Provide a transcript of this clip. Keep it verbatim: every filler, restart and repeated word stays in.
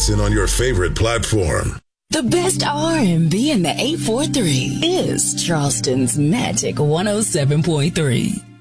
Listen on your favorite platform. The best R and B in the eight four three is Charleston's Magic one oh seven point three.